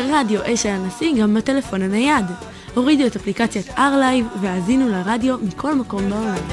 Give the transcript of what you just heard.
רדיו אש הנשיא גם בטלפון הנייד. הורידו את אפליקציית R-Live והאזינו לרדיו מכל מקום בעולם.